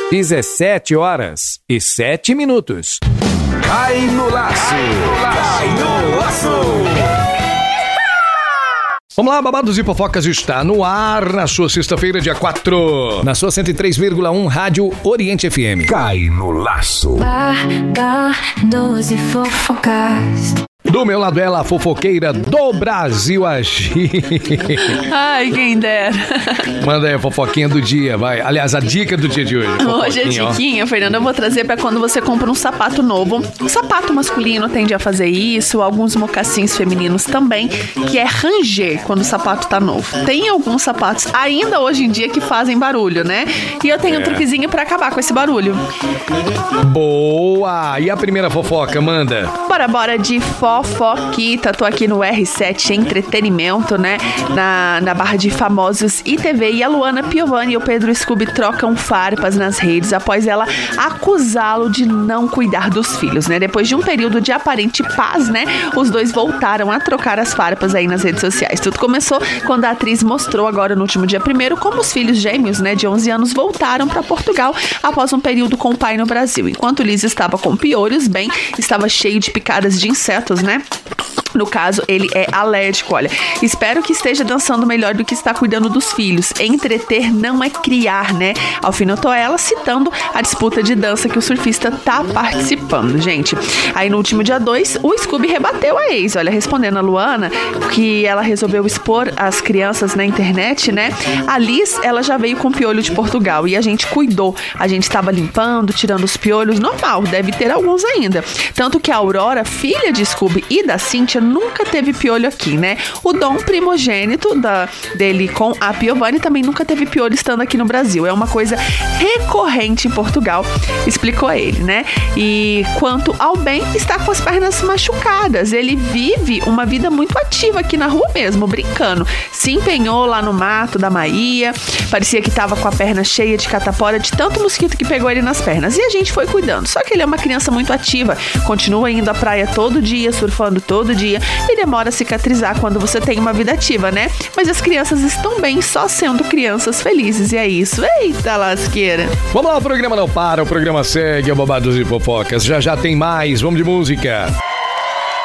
17h07. Cai no laço! Cai no laço! Vamos lá, Babados e Fofocas está no ar na sua sexta-feira, dia 4, na sua 103,1 Rádio Oriente FM. Cai no laço. Babados e Fofocas. Do meu lado ela, a fofoqueira do Brasil Agir. Ai, quem dera. Manda aí a fofoquinha do dia, vai. Aliás, a dica do dia de hoje. Hoje é diquinha, Fernanda, eu vou trazer pra quando você compra um sapato novo. O sapato masculino tende a fazer isso, alguns mocassins femininos também, que é ranger quando o sapato tá novo. Tem alguns sapatos ainda hoje em dia que fazem barulho, né? E eu tenho um truquezinho pra acabar com esse barulho. Boa! E a primeira fofoca, manda? Bora de fofoquita. Tô aqui no R7 Entretenimento, né? Na barra de famosos ITV. E a Luana Piovani e o Pedro Scooby trocam farpas nas redes após ela acusá-lo de não cuidar dos filhos, né? Depois de um período de aparente paz, né? Os dois voltaram a trocar as farpas aí nas redes sociais. Tudo começou quando a atriz mostrou agora no último dia 1º como os filhos gêmeos, né? De 11 anos voltaram para Portugal após um período com o pai no Brasil. Enquanto Liz estava com piolhos, Ben estava cheio de picadas de insetos, né? No caso, ele é alérgico, olha. Espero que esteja dançando melhor do que está cuidando dos filhos. Entreter não é criar, né? Alfinetou ela, citando a disputa de dança que o surfista tá participando, gente. Aí no último dia 2, o Scooby rebateu a ex, olha, respondendo a Luana que ela resolveu expor as crianças na internet, né? A Liz, ela já veio com piolho de Portugal e a gente cuidou. A gente estava limpando, tirando os piolhos, normal, deve ter alguns ainda. Tanto que a Aurora, filha de Scooby e da Cíntia, nunca teve piolho aqui, né? O Dom, primogênito dele com a Piovani, também nunca teve piolho estando aqui no Brasil. É uma coisa recorrente em Portugal, explicou ele, né? E quanto ao Ben, está com as pernas machucadas. Ele vive uma vida muito ativa aqui na rua mesmo, brincando. Se empenhou lá no mato da Maia, parecia que estava com a perna cheia de catapora de tanto mosquito que pegou ele nas pernas. E a gente foi cuidando. Só que ele é uma criança muito ativa, continua indo à praia todo dia, surfando todo dia, e demora a cicatrizar quando você tem uma vida ativa, né? Mas as crianças estão bem só sendo crianças felizes, e é isso. Eita lasqueira! Vamos lá, o programa não para, o programa segue, Babados e Fofocas. Já tem mais, vamos de música.